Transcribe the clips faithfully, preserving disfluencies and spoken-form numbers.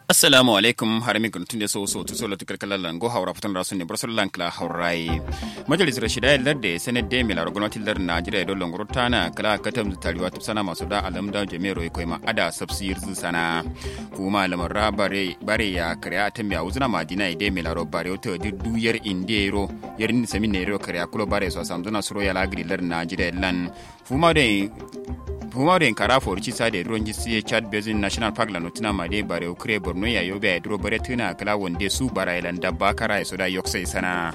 Assalamu alaikum harami guntun da so so to solo tukar kalalan go hawra fatan rasun ne brasol lankla hawrai majalisar shida ladde senate de mila gwamnatin lar Najeriya do longoro tana kala katam tariwa tufsana masu da alam da jami'ro ko ma ada subsir sana kuma lamar rabare bare ya kariya tambiya uzuna madina de mila ro bare to du yar indero yarin samin ne ro kariya kulo bare so samzuna suro ya lagri lar Najeriya lan fuma de Fuma da kara forci sa da ruwan jisi Chad Basin National Park la notina ma de bare ukre Borno ya yobe ya duro bare tuna kala wonde su bara ilan dabba kara so da yoksai sana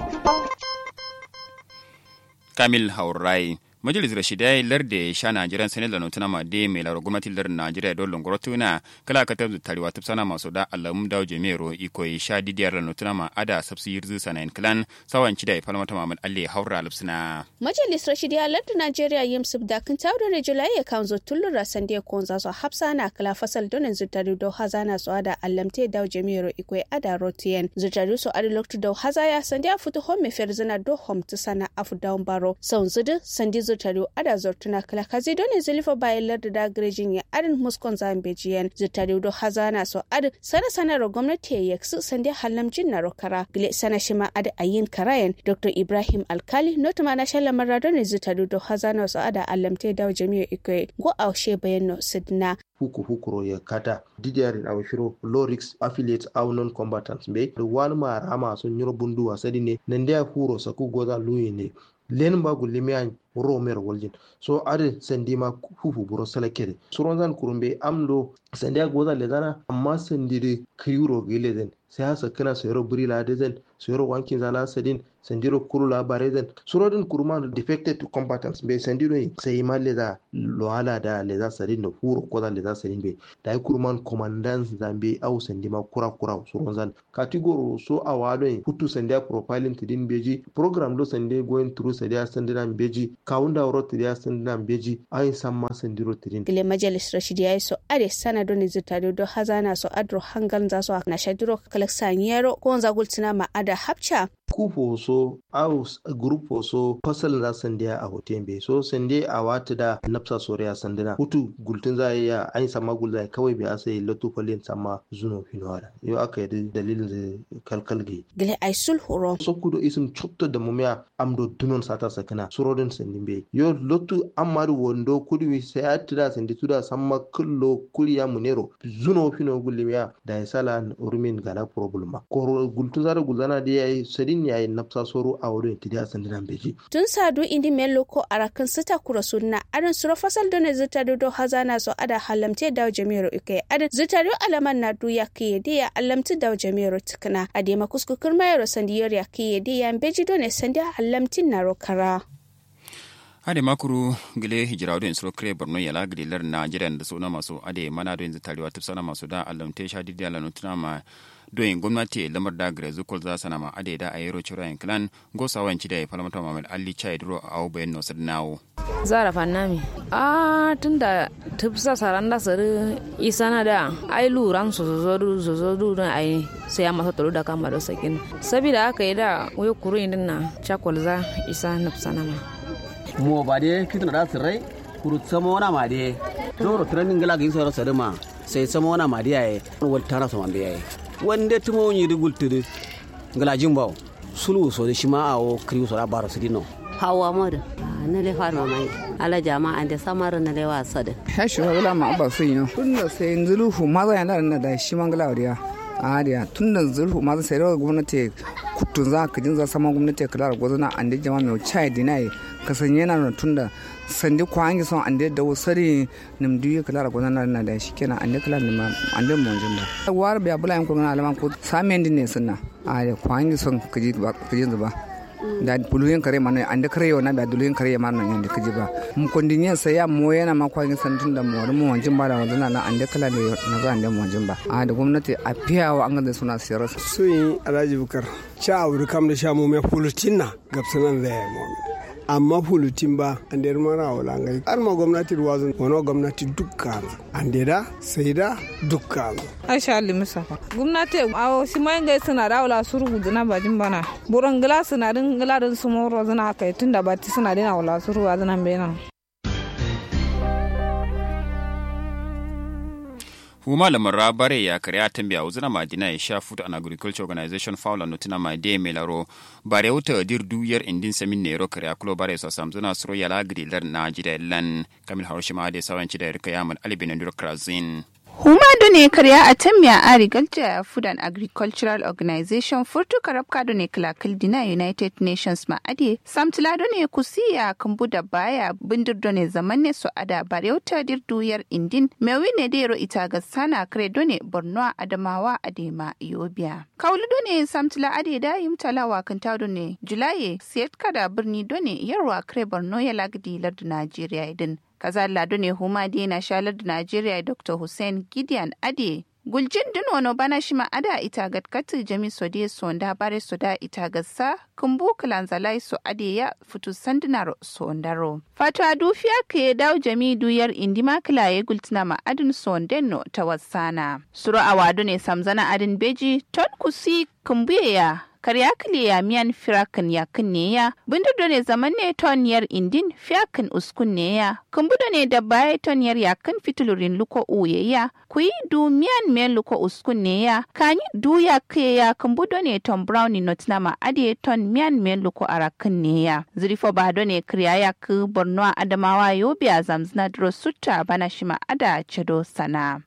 Kamil Haurai Majalisar Shida larde sha Najeriya sanin da notuna ma de mai laro gwamnatin lar Najeriya don longoro tuna kala ka tabzu tariwa tafsana masu da alamun dawo jemero iko sha didiyar la notuna ma ada sabsiyir zu sanayin clan sawan cida falmata Muhammad Ali Haura Lubsina Majalisar Shida larde Najeriya yimsub da kan tawo da julai ya kanzo tullu rasan da kon za su hafsa na kala fasal donin zutari do hazana su ada alamte dawo jemero iko ada rotiyen zutari su ada loktu do hazaya sandiya futu home ferzana do hom tsana afu down baro saun zudu sandi zutari ada zortuna kala kazi doni zilifa bayilar da grejin ya adin muskon zambejiyan zutari do hazana so ad sana sana ro gwamnati ya su sandi halamjin na rokara gile sana shima ad ayin karayan Dr Ibrahim Alkali notuma na shalla maradoni zutari do hazana so ada alamte dawo jami'a ikwe go aushe bayanno sidna huku hukuro ya kata didiarin awashiro low risk affiliates aw non combatants be wal ma rama so nyoro bundu wasadi ne nende huro saku goza luyi ne len bagu limiyan romer waljin so ade sendima hufu buro selekere suronzan kurumbe amdo sendia goza ledana amma sendire kiyuro gileden sai hasa kana sayro burila dezen sayro wankin zala sadin sendiro kurula barezen surodin kurman defected to combatants be sendiro sai malle da loala da leza sadin no huro goza leza sadin be dai kurman commandants zambe au sendima kura kura suronzan category so awado hutu sendia profiling tidin beji program do sende going through sendia sendina beji kawunda roti ya sendina beji ai samma sendiro tidin gile majalis rashidi ya so ade sanado ni zutado do hazana so adro hangal za so na shadiro kalaksaniyaro ko zagultina ma ada hapcha kupo so aus grupo so fasal da sandiya a hotembe so sande a wata da nafsa soriya sandina hutu gultun za ya ai sama gulza kawai bai asai latu falin sama zuno finwara yo aka yi dalilin zai kalkalge gile ai sulhuro so kudo isim chotto da mumiya amdo dunon sata sakana surodin sandimbe yo lotu amaru wondo kudi sai atida sandi tuda sama kullo kuliya munero zuno fino gulmiya da sala urmin gala problema ko gultun za gulzana da yayi sadin yayin nafsa soro a wurin tidiya sandinan beji tun sadu indi mello ko arakan sita kura sunna adan suro fasal done zita do hazana so ada halamte daw jami'ro ikai adan zita do alaman na du yakiye de ya alamti daw jami'ro tikna ade makusku kurma yaro sandiyar yakiye de ya beji done sandi halamtin na rokara ade makuru gile hijira do insro kre borno yala gile lar Najeriya da sona masu ade mana do yanzu tariwa tafsana masu da alamte shadi da lanutuna ma doyin gwamnati lamar da gare zukul za sana ma ade da ayero chirayen clan go sawanci da falmata Muhammad Ali Chaidro au bayan no sadnawo zara fannami a tunda tafsa saranda sare isana da ai luran so so du so so du dan ai sai amma to da kama da sakin sabida aka yi da wai kuru indin na chakolza isa nafsana ma mo bade kitna da sirrai kuru samo na ma de doro training gala gi soro sadema sai samo na ma de ai wal tara so mande ai wanda tumo ni rigultude ngala jimbaw sulu so de shima awo kriu so baro sidino hawa moda na le farma mai ala jama'a da samar na le wasa da hashi wala ma ba sai no tunda sai nzulu fu ma zan da da shi mangala wariya a dia tunda nzulu ma sai ro gwamnati kutun za ka jin za sama gwamnati kula da gwazana an da jama'a mai chai dinai kasanye na tunda sandi kwangi son ande da wasari nim duye kala ko nan na da shikenan ande kala nim ande mon jinda war be abula ko na alaman ko samen din ne sunna a kwangi son kiji ba kiji ba da buluyen kare mana ande kare yo na da duluyen kare mana nan da kiji ba mu kondinyen sai ya mo yana ma kwangi san tun da mo mu mon jin ba da wannan na ande kala ne na ga ande mon jin ba a da gwamnati a fiyawa an ga suna siyar suyi Alhaji Bukar cha wuri kam da sha mu me fulutinna gabsanan da mo amma fulutin ba an da mara wala ngai har ma gwamnati ruwazun wono gwamnati dukkan an da sai da dukkan Aisha Ali Musafa gwamnati awo shi mai ngai suna da wala surgu dina bajin bana buran glass na din glarin su moro zana kai tunda bati suna dina wala surwa zana bena Huma lamar bare ya kariya tambia uzuna madina ya sha Food and Agriculture Organization faula notina made melaro bare wuta dir duyar indin samin nero kariya kulo bare so samzuna suro ya lagri lar na jidelan Kamil Harushima de sawanci da rika yaman alibin ndiro krazin. Huma done karya a Tamia Agriculture Food and Agricultural Organization furtu karabka done kilakil dina United Nations ma ade samtila done kusiya kambu da baya bindir done zamanne so ada bareuta dir duyar indin mewi ne dero ita ga sana kre done Borno Adamawa Adema Yobia kaulu done samtila ade da yimtalawa kan ta done Julai siyat kada birni done yarwa kre Borno ya lagdi lard Nigeria idin kaza lado ne huma dina shalar da Najeriya Doctor Hussein Gideon Ade guljin dinono bana shima ada ita gatkatu jami sode sonda bare soda ita gassa kumbu kalanzalai so ade ya futu sandinaro sondaro fatwa dufiya ke dawo jami duyar indima kilaye gultina ma adin sondenno tawassana suro awado ne samzana adin beji ton kusi kumbuya karya kiliya miyan firakin yakin ne ya bindido ne zaman ne toniyar indin fiyakin uskun ne ya kumbudo ne da baya toniyar yakin fitulurin luko uye ya kuyi du miyan miyan luko uskun ne ya kanyi du ya ke ya kumbudo ne ton brownie not na ma ade ton miyan miyan luko arakin ne ya zirifo bado ne karya ya ku Borno Adamawa Yobe a zamzina dro sutta bana shima ada cedo sana.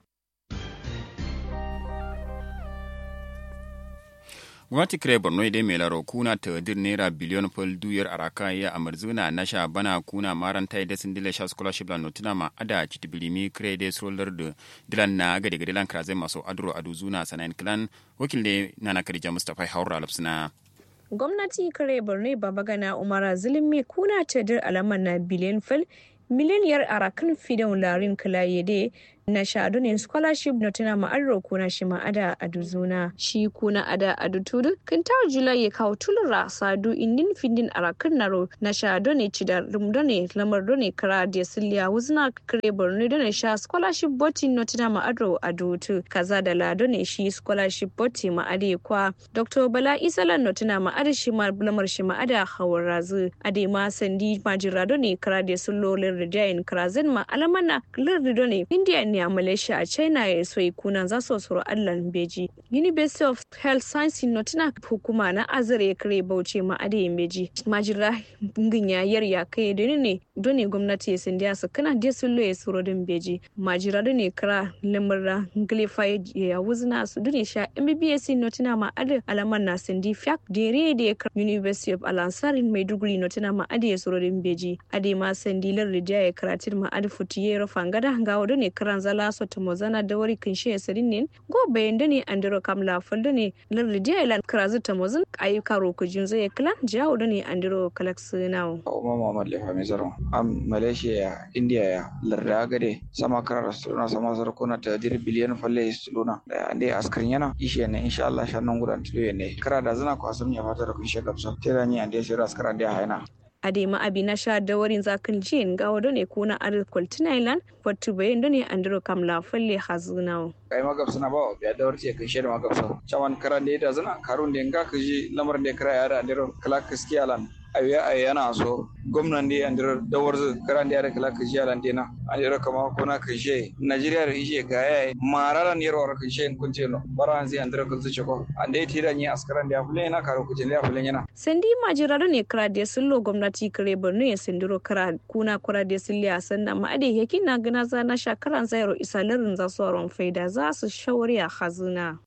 Gwamnati kire Borno ide mai laro kuna ta dir naira biliyon fol duyar araka ya amarzuna na sha bana kuna maranta ide sun dile sha scholarship lan notina ma ada chitibilimi kire ide sroller de dilan na gade gade lan kraze maso adro aduzuna sanayin klan wakil ne nana Khadija Mustafa Haura Lapsina. Gwamnati kire Borno babagana Umara Zulumi kuna ta dir alaman na biliyon fol miliyar arakan fidan larin kilayede na shaɗu ne scholarship na tuna ma'arro kuna shi ma'ada a duzuna shi kuna ada a dutudu kan tawo julai ya kawo tulura sadu indin findin arakan naro na shaɗu ne ci da rumdo ne lamar do ne kara da siliya wuzna kare borno da ne sha scholarship boti na tuna ma'arro a dutu kaza da lado ne shi scholarship boti ma'ade kwa Dr. Bala Isalan na tuna ma'ada shi ma lamar shi ma'ada hawar razu ade ma sandi majirado ne kara da sulolin rijayin karazin ma alamana lirrido ne India ne a Malaysia a China ya so kunan za su suru Allan Beji. University of Health Science no tana hukuma na Azare ya kare Bauchi ma ade Beji. Majira bungin ya yar ya kai da ne dole gwamnati ya sindiya su kana je sullo ya suru din Beji. Majira da ne kara lamurra Glifa ya wuzna su dole sha M B B S no tana ma ade alaman na sindi fiak dere da ya University of Al-Ansar Maiduguri no tana ma ade ya suru din Beji. Ade ma sindi lar rijiya ya karatir ma ade futiye rofangada ga wado ne karan zala so to mozana da wari kin shi sirinin go bayan da ne andiro kamla falda ne lar dia ilan krazu ta mozan ayyuka ro kujin zai klan jawo da ne andiro kalax nawo Umar Muhammad Lefa Mizaro am Malaysia India ya lar gade sama karar suna sama sarkuna ta dir biliyan falle suna da ande askarin yana ishe ne insha Allah shannan gudan tulo ne kara da zana kwasum ya fata da kun shegabsa tirani ande sai askara da hayana Adema abina sha da warin zakin jin ga wado ne kuna adal Island wattu bayan da ne andiro kamla falle hazunawo kai magabsa na ba ya da warce kai shi da magabsa chawan karan da ita zana karun da nga kaji lamar da kira ya da andiro kala kiskiyalan ayi ayi yana so gwamnan da andiro da warzu karan da kala kiskiyalan dina andiro kama kuna kashe Najeriya da ishe ga yayi mararan yaro war kashe kun ce no baran zai andiro kun su ko ande tira ni askaran da fulen na karo kuje ya fulen yana sandi majira ne kira da sullo gwamnati kare Borno ya sindiro kira kuna kura da silliya sannan ma ade yakin na gana za na shakaran zairo isalarin za su ron faida za su shawari a hazuna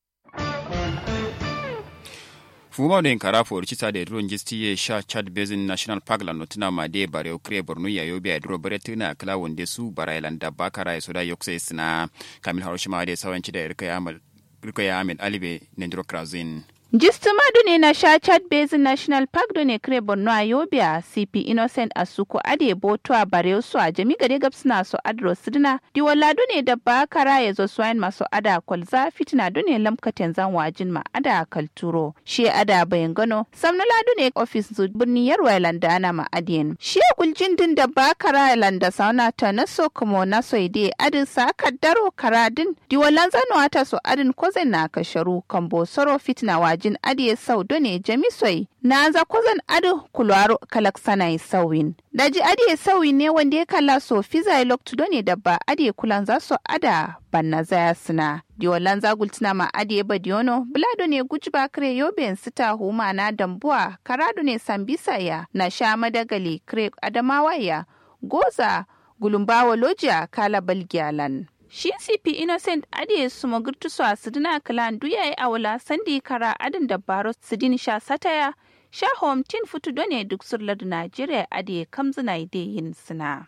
Fuma da kara for chita da ruwan gisti sha Chad Basin National Park la notina ma de bare okre Borno ya yobi a dro bare tuna kala wonde su barailan da bakara ya soda yokse sina Kamil Harushima da sawanci da irka ya amal irka ya amal alibe nendro krazin Jistima dune na sha Chad Basin National Park dune kire Borno a Yobia C P Innocent Asuko ade boto a bare su a jami gade gabsina so adro sidina diwala dune da bakara ya zo swain maso ada kwalza fitina dune lamkaten zan wajin ma ada kalturo shi ada bayan gano samnala dune office zu birni yarwa landa ana ma adiyen shi guljin din da bakara landa sauna ta naso kuma naso ide adin sa kaddaro karadin diwalan zanwa ta so adin kozen na kasharu kambo soro fitina wajin jin adiye sau done jamisoi na za kozan adu kulwaro kalak sanai sauwin daji adiye sauwin ne wanda ya kalla so fiza loktu done dabba adiye kulan za so ada banna zaya suna diolan za gultina ma adiye badiono bulado ne gujba kre yoben sita huma na dambuwa karado ne sambisa ya na sha madagali kre adamawa ya goza gulumbawa loja kala balgialan shi C P Innocent adiye su magurtu su a sidina kalan duya ya awala sandi kara adin dabbaro sidin sha sataya sha home tin futu done duk surlar Najeriya adiye kamzina ide yin sina.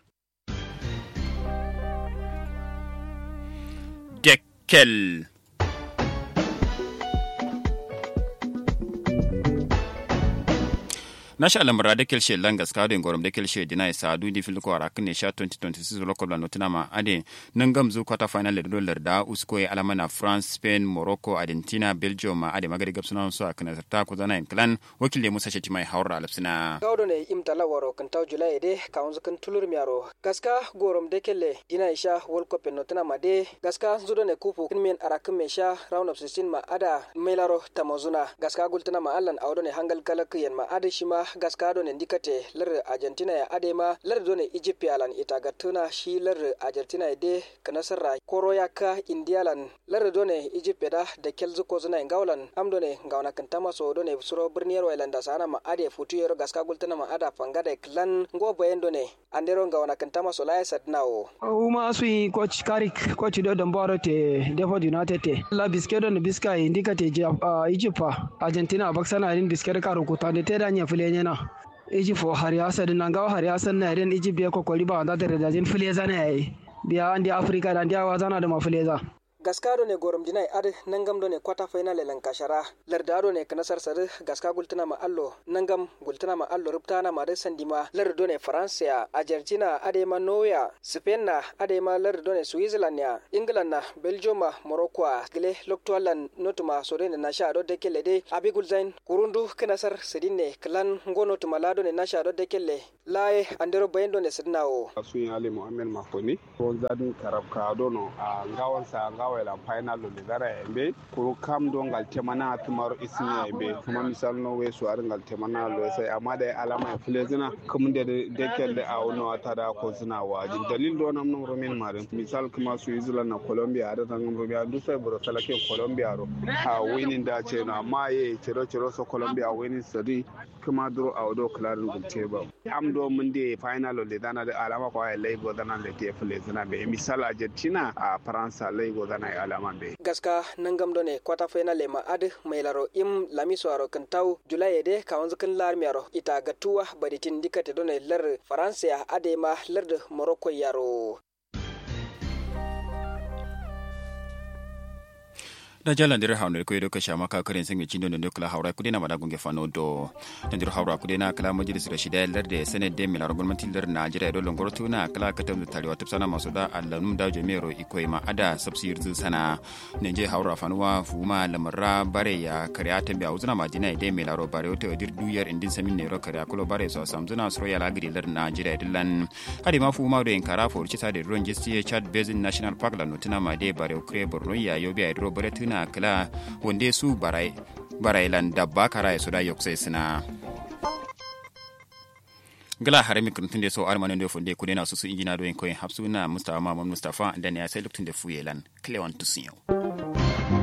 Dekkel nasha alamra da kelshe langas kadin gorom da kelshe dina isa du di filko arakin ne sha twenty twenty-six lokol la notina ma ade nangam zu quarter final le dollar da usko e alamana France Spain Morocco Argentina Belgium ma ade magari gabsuna so akana ta ko zana in clan wakile Musa Sheti mai haura alapsina gawdo ne imtala waro kan taw julai de kaunzu kan tulur miaro gaska gorom da kelle dina isha world cup notina ma de gaska zudo ne kupu kinmen arakin me sha round of sixteen ma ada melaro tamozuna gaska gultana ma allan awdo ne hangal kala kiyen ma ade shima gaskado ne ndikate lar Argentina ya adema lar do ne Egypt alan itagatuna shi lar Argentina de kanasarra koroyaka indialan lar do ne Egypt da da kelzu ko zuna ngawlan amdo ne ngawna kantama so do ne suro birniyar wailanda sana ma ade futu yero gaska gultana ma ada fangada klan ngo bayendo ne andero ngawna kantama so la sadnawo uma sui coach Karik coach do dombaro te defo United te la biskedo ne biska indikate Egypt Argentina baksana rin biskere karo ko tande te da nya fule na Egypt fo har ya sadin nan gawa har ya san na idan Egypt ya kokori ba da da jin fileza ne yayi biya andi Africa da andi awazana da mafileza gaskado ne gorom dinai ad nangam do ne quarter final lan kashara lardado ne kanasar sar gaska gultana ma allo nangam gultana ma allo rubtana ma da sandima lardo ne France ya Argentina ade ma Noya Spain na ade ma lardo ne Switzerland ya England na Belgium Morocco gele loktolan notuma so ne na sha do de kelle de abi gulzain kurundu kanasar sidine klan ngono tuma lado ne na sha do de kelle lae andero bayendo ne sidnawo suyin Ali Muhammad Mafoni ko zadin karabka do no a ngawan sa ngawan wala final lo ligara embe ko kam do ngal temana tumaro isni embe kuma misal no we so ar ngal temana lo sai amma da alama flezina kuma da dekel da awno atada ko zina waji dalil do nam no romin mare misal kuma Switzerland na Colombia da tan Colombia du sai bro salake Colombia ro ha winning da ce na amma ye ciro ciro so Colombia winning sadi kuma dro awdo klarin gulce ba am do mun de final lo dana da alama ko ay lay go dana le te flezina be misal Argentina a France lay go dana gaska nangam do ne quarter final le ma ad mai laro im lamiso aro kantau julai de kawanzu kan lar miaro ita gatuwa baditin dikate do ne lar France ya ade ma lar de Morocco yaro da jalan dire hawnde ko yedo ka shama ka karen singi cindo ndo kala hawra kudena mada gunge fano do ndir hawra kudena kala majlis rashida lerde sened de milar gurmanti ler najira do longoro tuna kala katam da taliwa tapsana masuda allanum da jemero ikoi ma ada subsir zu sana neje hawra fanwa fuma lamara bare ya kariata bi auzuna madina de milaro bare to dir duyar indin samin ne ro kariya kulo bare so samzuna sro ya lagri ler najira dillan hadi ma fuma do en kara for cita de ron gesti Chad Basin National Park la nutuna ma de bare ukre borno ya yobi ay ro bare tuna kala wande su barai barailan dabba kara su da yokse sina gala harami kuntun de so armanin de funde kudena su su injina do en koyin hapsuna Mustafa Muhammad Mustafa dan ya sai luktun de fuyelan Cleon Tusinyo